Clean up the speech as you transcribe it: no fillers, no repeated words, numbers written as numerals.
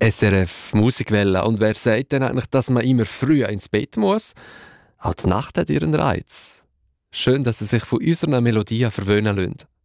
SRF Musikwelle. Und wer sagt denn eigentlich, dass man immer früh ins Bett muss? Auch die Nacht hat ihren Reiz. Schön, dass Sie sich von unseren Melodien verwöhnen lassen.